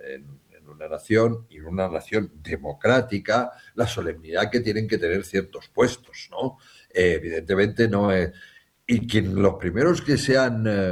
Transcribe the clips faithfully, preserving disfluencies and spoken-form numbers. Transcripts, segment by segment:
en, en una nación y en una nación democrática, la solemnidad que tienen que tener ciertos puestos, ¿no? Eh, evidentemente no es... Y quien los primeros que se han eh,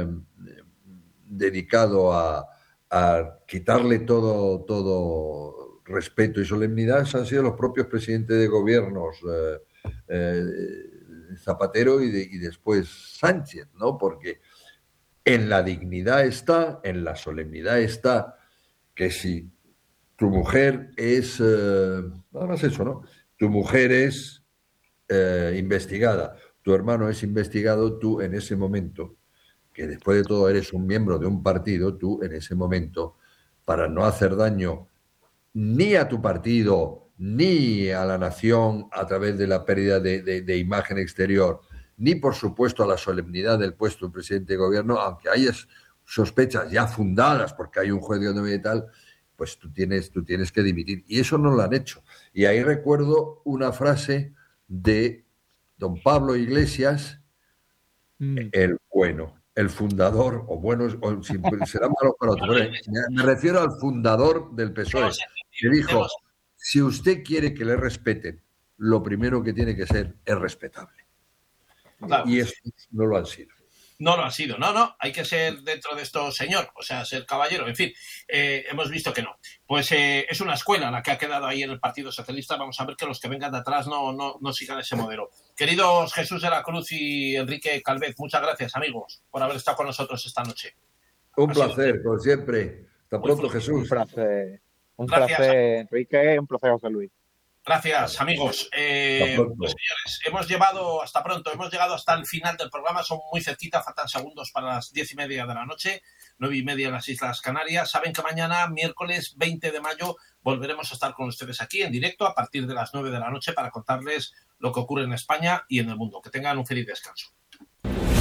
dedicado a, a quitarle todo, todo respeto y solemnidad han sido los propios presidentes de gobiernos, eh, eh, Zapatero y, de, y después Sánchez, ¿no? Porque en la dignidad está, en la solemnidad está, que si tu mujer es, eh, nada más eso, ¿no? Tu mujer es eh, investigada, tu hermano es investigado, tú en ese momento, que después de todo eres un miembro de un partido, tú en ese momento, para no hacer daño ni a tu partido, ni a la nación a través de la pérdida de, de, de imagen exterior, ni por supuesto a la solemnidad del puesto del presidente de gobierno, aunque hayas sospechas ya fundadas porque hay un juez de onda y tal, pues tú tienes, tú tienes que dimitir. Y eso no lo han hecho. Y ahí recuerdo una frase de don Pablo Iglesias, Mm. el bueno, el fundador, o bueno, o si, será malo para otro, pero me, me refiero al fundador del P S O E, que dijo, si usted quiere que le respeten, lo primero que tiene que ser es respetable. Claro. Y estos no lo han sido. No lo ha sido, no, no, hay que ser dentro de esto señor, o sea, ser caballero, en fin, eh, hemos visto que no. Pues eh, es una escuela la que ha quedado ahí en el Partido Socialista, vamos a ver que los que vengan de atrás no, no, no sigan ese modelo. Queridos Jesús de la Cruz y Enrique Calvet, muchas gracias, amigos, por haber estado con nosotros esta noche. Un ha placer, como siempre. Hasta pronto, Jesús. Un placer, un gracias, placer, Enrique, un placer, José Luis. Gracias, amigos. Eh, pues señores, hemos llevado hasta pronto, hemos llegado hasta el final del programa, son muy cerquita, faltan segundos para las diez y media de la noche, nueve y media en las Islas Canarias. Saben que mañana, miércoles veinte de mayo, volveremos a estar con ustedes aquí en directo a partir de las nueve de la noche para contarles lo que ocurre en España y en el mundo. Que tengan un feliz descanso.